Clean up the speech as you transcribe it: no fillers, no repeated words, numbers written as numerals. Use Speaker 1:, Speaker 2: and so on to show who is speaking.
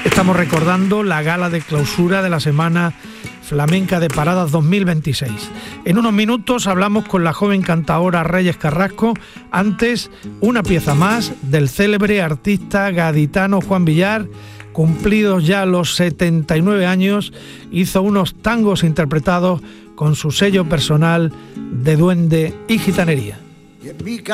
Speaker 1: Estamos recordando la gala de clausura de la Semana Flamenca de Paradas 2026. En unos minutos hablamos con la joven cantaora Reyes Carrasco. Antes, una pieza más del célebre artista gaditano Juan Villar. Cumplidos ya los 79 años, hizo unos tangos interpretados con su sello personal de duende y gitanería.